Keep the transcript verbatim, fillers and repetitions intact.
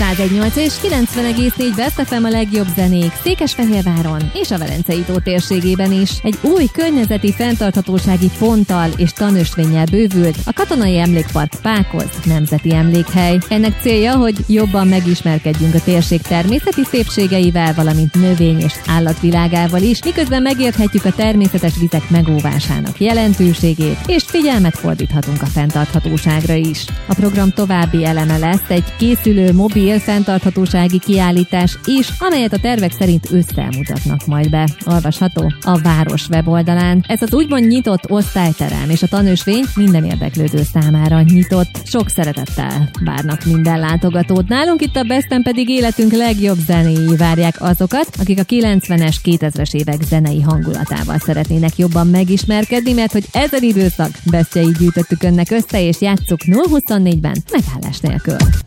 száz egy nyolc és kilencven egész négy Best ef em a legjobb zenék Székesfehérváron és a Velencei tó térségében is. Egy új környezeti fenntarthatósági ponttal és tanösvénnyel bővült a Katonai Emlékpark Pákoz nemzeti emlékhely. Ennek célja, hogy jobban megismerkedjünk a térség természeti szépségeivel, valamint növény- és állatvilágával is, miközben megérthetjük a természetes vizek megóvásának jelentőségét, és figyelmet fordíthatunk a fenntarthatóságra is. A program további eleme lesz egy készülő mobil fenntarthatósági kiállítás is, amelyet a tervek szerint ősszel mutatnak majd be. Olvasható a város weboldalán. Ez az úgymond nyitott osztályterem és a tanösvény minden érdeklődő számára nyitott. Sok szeretettel várnak minden látogatót. Nálunk itt a Besten pedig életünk legjobb zenéi várják azokat, akik a kilencvenes, kétezres évek zenei hangulatával szeretnének jobban megismerkedni, mert hogy ezen időszak bestjeit gyűjtöttük önnek össze, és játsszuk nulla huszonnégyben megállás nélkül.